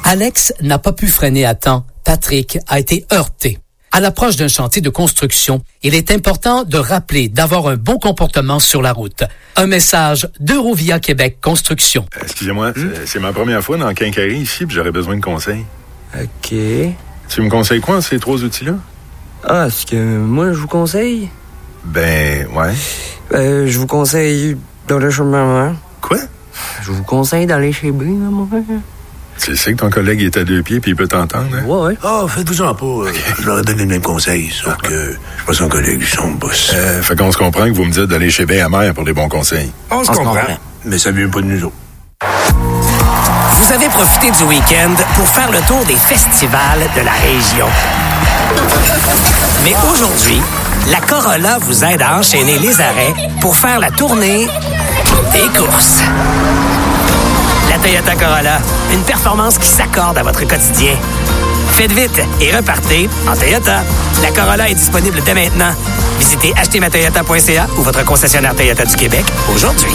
Alex n'a pas pu freiner à temps. Patrick a été heurté. À l'approche d'un chantier de construction, il est important de rappeler d'avoir un bon comportement sur la route. Un message d'Eurovia Québec Construction. Excusez-moi, c'est ma première fois dans le Quincaillerie ici, puis j'aurais besoin de conseils. OK. Tu me conseilles quoi, ces 3 outils-là? Ah, est-ce que moi, je vous conseille? Ben, ouais. Je vous conseille d'aller chez ma mère. Quoi? Je vous conseille d'aller chez B, ma mère. Tu sais que ton collègue est à 2 pieds puis il peut t'entendre, hein? Ouais. Ah, faites-vous-en pas. Okay. Je leur ai donné le même conseil, sauf que je suis pas son collègue, je suis son boss. Fait qu'on se comprend que vous me dites d'aller chez B à mère pour des bons conseils. On se comprend. Mais ça vient pas de nous autres. Vous avez profité du week-end pour faire le tour des festivals de la région. Mais aujourd'hui, la Corolla vous aide à enchaîner les arrêts pour faire la tournée des courses. La Toyota Corolla, une performance qui s'accorde à votre quotidien. Faites vite et repartez en Toyota. La Corolla est disponible dès maintenant. Visitez achetermatoyota.ca ou votre concessionnaire Toyota du Québec aujourd'hui.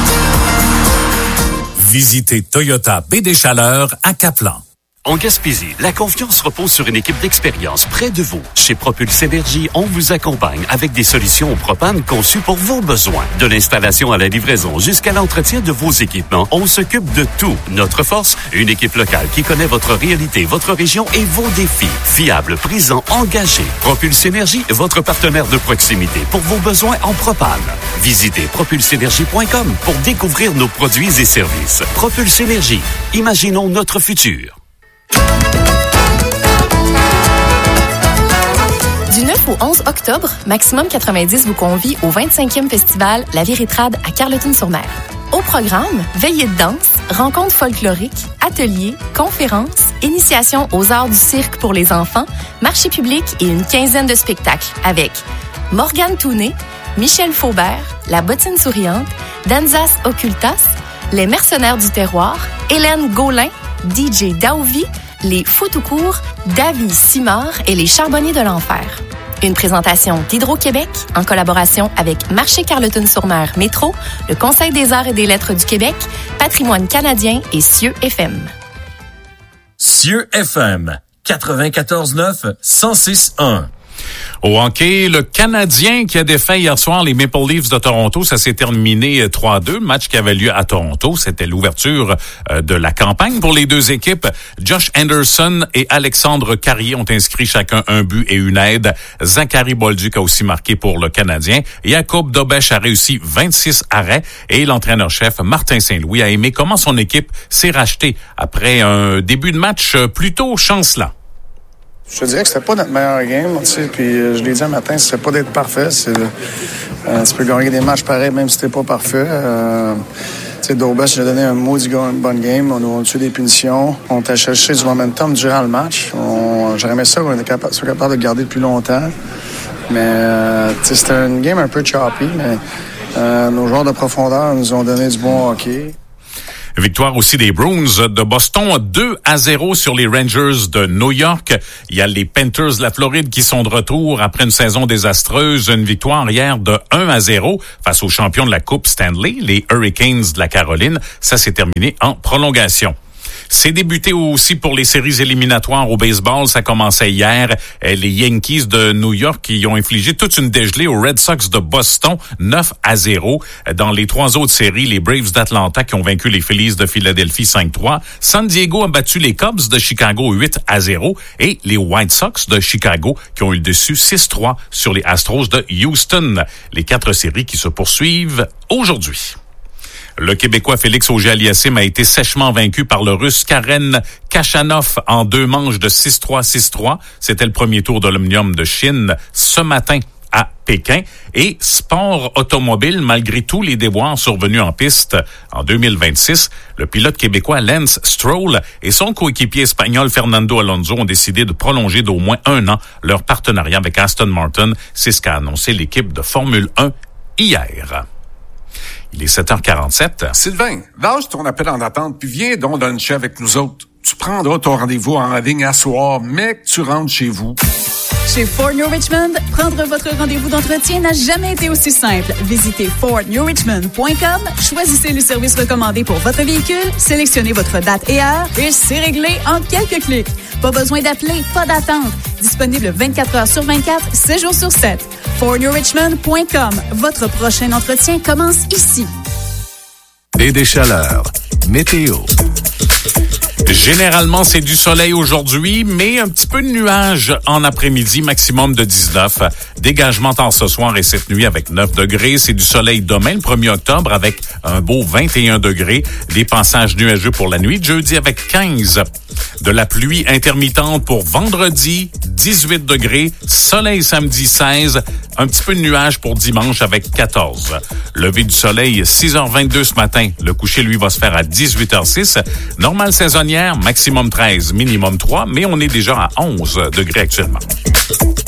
Visitez Toyota Baie des Chaleurs à Caplan. En Gaspésie, la confiance repose sur une équipe d'expérience près de vous. Chez Propulse Énergie, on vous accompagne avec des solutions au propane conçues pour vos besoins. De l'installation à la livraison jusqu'à l'entretien de vos équipements, on s'occupe de tout. Notre force, une équipe locale qui connaît votre réalité, votre région et vos défis. Fiable, présent, engagé. Propulse Énergie, votre partenaire de proximité pour vos besoins en propane. Visitez propulseénergie.com pour découvrir nos produits et services. Propulse Énergie, imaginons notre futur. Du 9 au 11 octobre, Maximum 90 vous convie au 25e festival La Véritrade à Carleton-sur-Mer. Au programme, veillées de danse, rencontres folkloriques, ateliers, conférences, initiation aux arts du cirque pour les enfants, marché public et une quinzaine de spectacles avec Morgane Touné, Michel Faubert, La Bottine Souriante, Danzas Occultas, Les Mercenaires du Terroir, Hélène Gaulin, DJ Daovi, les Fous tout court, Davy Simard et les Charbonniers de l'Enfer. Une présentation d'Hydro-Québec en collaboration avec Marché Carleton-sur-Mer Métro, le Conseil des arts et des lettres du Québec, Patrimoine canadien et Cieux FM. Cieux FM, 94.9, 106.1. Au hockey, le Canadien qui a défait hier soir les Maple Leafs de Toronto, ça s'est terminé 3-2, match qui avait lieu à Toronto. C'était l'ouverture de la campagne pour les deux équipes. Josh Anderson et Alexandre Carrier ont inscrit chacun un but et une aide. Zachary Bolduc a aussi marqué pour le Canadien. Jakub Dobeš a réussi 26 arrêts et l'entraîneur-chef Martin Saint-Louis a aimé comment son équipe s'est rachetée après un début de match plutôt chancelant. Je te dirais que c'était pas notre meilleur game, tu sais, puis je l'ai dit un matin, c'est pas d'être parfait, tu peux gagner des matchs pareils même si t'es pas parfait. Tu sais, Dobeš, il a donné un maudit bon game, on a tué des punitions, on t'a cherché du momentum durant le match. J'aurais aimé ça qu'on soit capable de le garder depuis longtemps, mais tu sais, c'était une game un peu choppy, mais nos joueurs de profondeur nous ont donné du bon hockey. Victoire aussi des Bruins de Boston, 2-0 sur les Rangers de New York. Il y a les Panthers de la Floride qui sont de retour après une saison désastreuse. Une victoire hier de 1-0 face aux champions de la Coupe Stanley, les Hurricanes de la Caroline. Ça s'est terminé en prolongation. C'est débuté aussi pour les séries éliminatoires au baseball. Ça commençait hier. Les Yankees de New York qui ont infligé toute une dégelée aux Red Sox de Boston, 9-0. Dans les 3 autres séries, les Braves d'Atlanta qui ont vaincu les Phillies de Philadelphie 5-3. San Diego a battu les Cubs de Chicago 8-0. Et les White Sox de Chicago qui ont eu le dessus 6-3 sur les Astros de Houston. Les 4 séries qui se poursuivent aujourd'hui. Le Québécois Félix Auger-Aliassime a été sèchement vaincu par le Russe Karen Khachanov en 2 manches de 6-3, 6-3. C'était le premier tour de l'Omnium de Chine ce matin à Pékin. Et sport automobile, malgré tous les déboires survenus en piste en 2026, le pilote québécois Lance Stroll et son coéquipier espagnol Fernando Alonso ont décidé de prolonger d'au moins 1 an leur partenariat avec Aston Martin. C'est ce qu'a annoncé l'équipe de Formule 1 hier. Il est 7h47. Sylvain, lâche ton appel en attente puis viens donc luncher avec nous autres. Tu prendras ton rendez-vous en ligne à soir, mais que tu rentres chez vous. Chez Ford New Richmond, prendre votre rendez-vous d'entretien n'a jamais été aussi simple. Visitez FordNewRichmond.com, choisissez les services recommandés pour votre véhicule, sélectionnez votre date et heure et c'est réglé en quelques clics. Pas besoin d'appeler, pas d'attente. Disponible 24 heures sur 24, 7 jours sur 7. FordNewRichmond.com. Votre prochain entretien commence ici. BD Chaleur. Météo. Généralement, c'est du soleil aujourd'hui, mais un petit peu de nuages en après-midi, maximum de 19. Dégagement tard ce soir et cette nuit avec 9 degrés. C'est du soleil demain, le 1er octobre, avec un beau 21 degrés. Des passages nuageux pour la nuit. Jeudi avec 15. De la pluie intermittente pour vendredi, 18 degrés. Soleil samedi, 16. Un petit peu de nuages pour dimanche avec 14. Lever du soleil, 6h22 ce matin. Le coucher, lui, va se faire à 18h06. Normale saisonnière, maximum 13, minimum 3, mais on est déjà à 11 degrés actuellement.